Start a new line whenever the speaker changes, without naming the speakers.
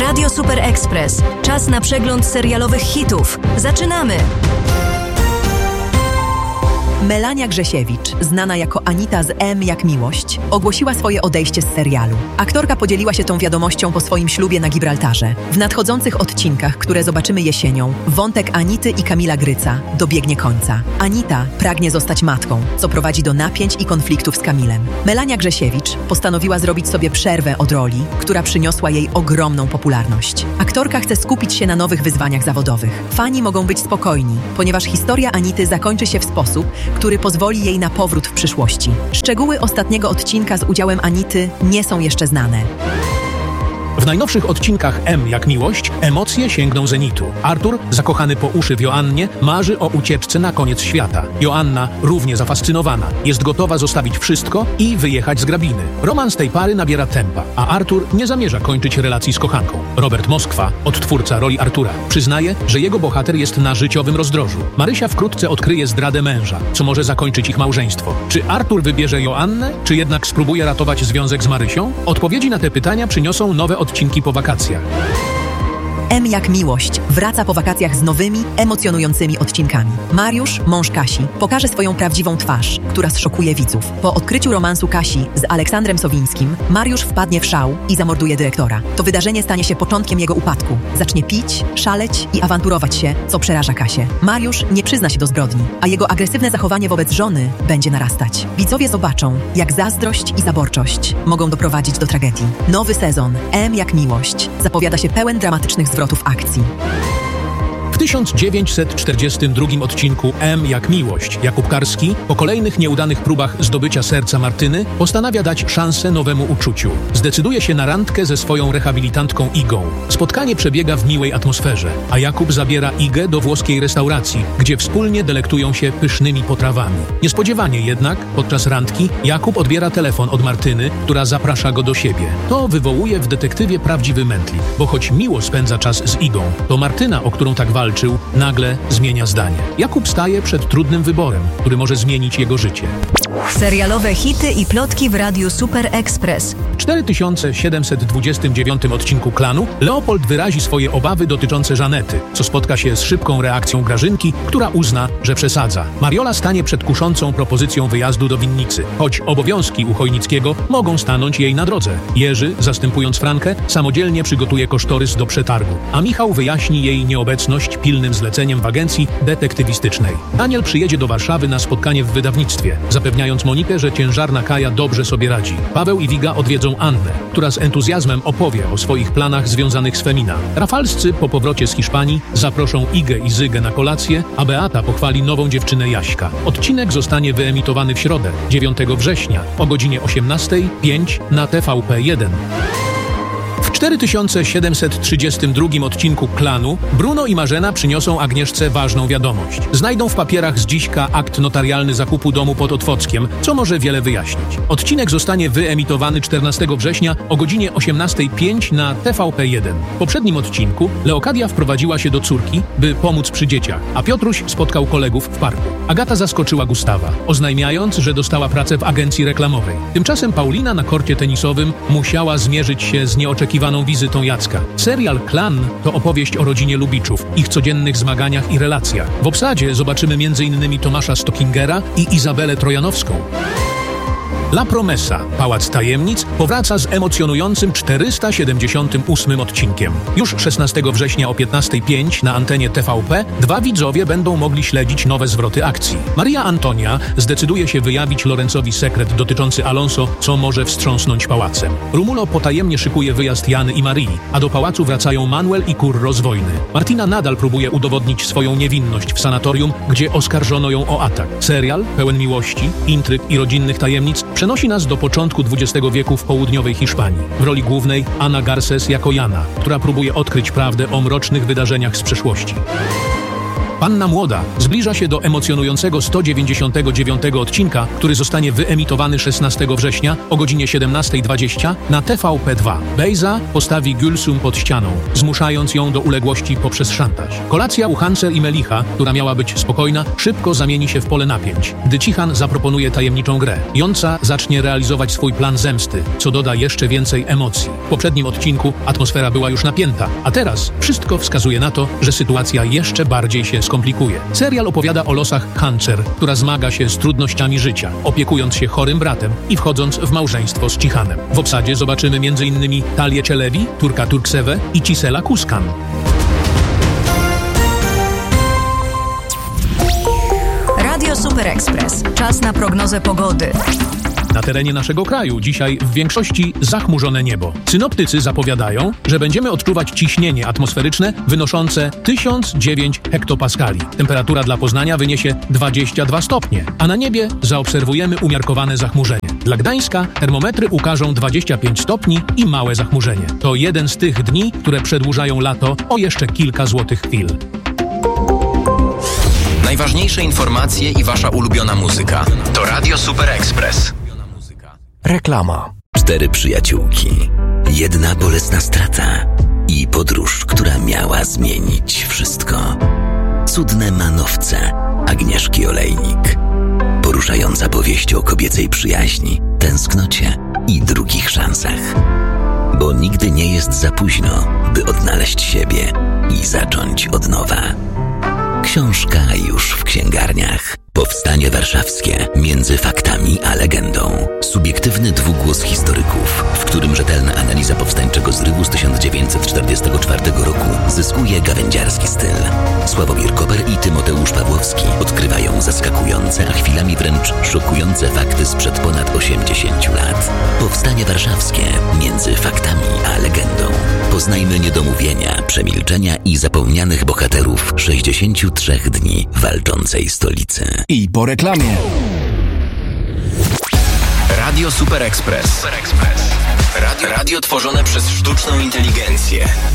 Radio Super Express. Czas na przegląd serialowych hitów. Zaczynamy!
Melania Grzesiewicz, znana jako Anita z M jak Miłość, ogłosiła swoje odejście z serialu. Aktorka podzieliła się tą wiadomością po swoim ślubie na Gibraltarze. W nadchodzących odcinkach, które zobaczymy jesienią, wątek Anity i Kamila Gryca dobiegnie końca. Anita pragnie zostać matką, co prowadzi do napięć i konfliktów z Kamilem. Melania Grzesiewicz postanowiła zrobić sobie przerwę od roli, która przyniosła jej ogromną popularność. Aktorka chce skupić się na nowych wyzwaniach zawodowych. Fani mogą być spokojni, ponieważ historia Anity zakończy się w sposób, który pozwoli jej na powrót w przyszłości. Szczegóły ostatniego odcinka z udziałem Anity nie są jeszcze znane.
W najnowszych odcinkach M jak Miłość emocje sięgną zenitu. Artur, zakochany po uszy w Joannie, marzy o ucieczce na koniec świata. Joanna, równie zafascynowana, jest gotowa zostawić wszystko i wyjechać z grabiny. Romans tej pary nabiera tempa, a Artur nie zamierza kończyć relacji z kochanką. Robert Moskwa, odtwórca roli Artura, przyznaje, że jego bohater jest na życiowym rozdrożu. Marysia wkrótce odkryje zdradę męża, co może zakończyć ich małżeństwo. Czy Artur wybierze Joannę, czy jednak spróbuje ratować związek z Marysią? Odpowiedzi na te pytania przyniosą nowe odcinki po wakacjach.
M jak Miłość wraca po wakacjach z nowymi, emocjonującymi odcinkami. Mariusz, mąż Kasi, pokaże swoją prawdziwą twarz, która zszokuje widzów. Po odkryciu romansu Kasi z Aleksandrem Sowińskim, Mariusz wpadnie w szał i zamorduje dyrektora. To wydarzenie stanie się początkiem jego upadku. Zacznie pić, szaleć i awanturować się, co przeraża Kasię. Mariusz nie przyzna się do zbrodni, a jego agresywne zachowanie wobec żony będzie narastać. Widzowie zobaczą, jak zazdrość i zaborczość mogą doprowadzić do tragedii. Nowy sezon M jak Miłość zapowiada się pełen dramatycznych zwrotów akcji.
W 1942 odcinku M jak Miłość Jakub Karski po kolejnych nieudanych próbach zdobycia serca Martyny postanawia dać szansę nowemu uczuciu. Zdecyduje się na randkę ze swoją rehabilitantką Igą. Spotkanie przebiega w miłej atmosferze, a Jakub zabiera Igę do włoskiej restauracji, gdzie wspólnie delektują się pysznymi potrawami. Niespodziewanie jednak, podczas randki, Jakub odbiera telefon od Martyny, która zaprasza go do siebie. To wywołuje w detektywie prawdziwy mętlik, bo choć miło spędza czas z Igą, to Martyna, o którą tak walczył, nagle zmienia zdanie. Jakub staje przed trudnym wyborem, który może zmienić jego życie.
Serialowe hity i plotki w Radiu Super Express.
W 4729 odcinku Klanu Leopold wyrazi swoje obawy dotyczące Żanety, co spotka się z szybką reakcją Grażynki, która uzna, że przesadza. Mariola stanie przed kuszącą propozycją wyjazdu do winnicy, choć obowiązki u Chojnickiego mogą stanąć jej na drodze. Jerzy, zastępując Frankę, samodzielnie przygotuje kosztorys do przetargu, a Michał wyjaśni jej nieobecność pilnym zleceniem w agencji detektywistycznej. Daniel przyjedzie do Warszawy na spotkanie w wydawnictwie, zapewniając Monikę, że ciężarna Kaja dobrze sobie radzi. Paweł i Wiga odwiedzą Annę, która z entuzjazmem opowie o swoich planach związanych z Femina. Rafalscy po powrocie z Hiszpanii zaproszą Igę i Zygę na kolację, a Beata pochwali nową dziewczynę Jaśka. Odcinek zostanie wyemitowany w środę, 9 września o godzinie 18:05 na TVP1. W 4732 odcinku Klanu Bruno i Marzena przyniosą Agnieszce ważną wiadomość. Znajdą w papierach z dziśka akt notarialny zakupu domu pod Otwockiem, co może wiele wyjaśnić. Odcinek zostanie wyemitowany 14 września o godzinie 18:05 na TVP1. W poprzednim odcinku Leokadia wprowadziła się do córki, by pomóc przy dzieciach, a Piotruś spotkał kolegów w parku. Agata zaskoczyła Gustawa, oznajmiając, że dostała pracę w agencji reklamowej. Tymczasem Paulina na korcie tenisowym musiała zmierzyć się z nieoczekiwaną wizytą Jacka. Serial Klan to opowieść o rodzinie Lubiczów, ich codziennych zmaganiach i relacjach. W obsadzie zobaczymy m.in. Tomasza Stockingera i Izabelę Trojanowską. La Promesa, Pałac Tajemnic, powraca z emocjonującym 478 odcinkiem. Już 16 września o 15:05 na antenie TVP dwa widzowie będą mogli śledzić nowe zwroty akcji. Maria Antonia zdecyduje się wyjawić Lorenzowi sekret dotyczący Alonso, co może wstrząsnąć pałacem. Romulo potajemnie szykuje wyjazd Jany i Marii, a do pałacu wracają Manuel i Curro z wojny. Martina nadal próbuje udowodnić swoją niewinność w sanatorium, gdzie oskarżono ją o atak. Serial, pełen miłości, intryg i rodzinnych tajemnic, przenosi nas do początku XX wieku w południowej Hiszpanii. W roli głównej Ana Garces jako Jana, która próbuje odkryć prawdę o mrocznych wydarzeniach z przeszłości. Panna Młoda zbliża się do emocjonującego 199 odcinka, który zostanie wyemitowany 16 września o godzinie 17:20 na TVP2. Bejza postawi Gülsüm pod ścianą, zmuszając ją do uległości poprzez szantaż. Kolacja u Hancer i Melicha, która miała być spokojna, szybko zamieni się w pole napięć, gdy Cihan zaproponuje tajemniczą grę. Jąca zacznie realizować swój plan zemsty, co doda jeszcze więcej emocji. W poprzednim odcinku atmosfera była już napięta, a teraz wszystko wskazuje na to, że sytuacja jeszcze bardziej się skomplikuje. Serial opowiada o losach Hancer, która zmaga się z trudnościami życia, opiekując się chorym bratem i wchodząc w małżeństwo z Cihanem. W obsadzie zobaczymy m.in. Talię Çelebi, Turka Turksevę i Cisela Kuskan.
Radio Super Express. Czas na prognozę pogody.
Na terenie naszego kraju dzisiaj w większości zachmurzone niebo. Synoptycy zapowiadają, że będziemy odczuwać ciśnienie atmosferyczne wynoszące 1009 hektopaskali. Temperatura dla Poznania wyniesie 22 stopnie, a na niebie zaobserwujemy umiarkowane zachmurzenie. Dla Gdańska termometry ukażą 25 stopni i małe zachmurzenie. To jeden z tych dni, które przedłużają lato o jeszcze kilka złotych chwil.
Najważniejsze informacje i wasza ulubiona muzyka. To Radio Super Express.
Reklama. 4 przyjaciółki. Jedna bolesna strata i podróż, która miała zmienić wszystko. Cudne manowce Agnieszki Olejnik. Poruszająca powieść o kobiecej przyjaźni, tęsknocie i drugich szansach. Bo nigdy nie jest za późno, by odnaleźć siebie i zacząć od nowa. Książka już w księgarniach. Powstanie warszawskie między faktami a legendą. Subiektywny dwugłos historyków, w którym rzetelna analiza powstańczego zrywu z 1944 roku zyskuje gawędziarski styl. Sławomir Koper i Tymoteusz Pawłowski odkrywają zaskakujące, a chwilami wręcz szokujące fakty sprzed ponad 80 lat. Powstanie warszawskie między faktami a legendą. Poznajmy niedomówienia, przemilczenia i zapomnianych bohaterów 63 dni walczącej stolicy.
I po reklamie.
Radio Super Express. Radio tworzone przez sztuczną inteligencję.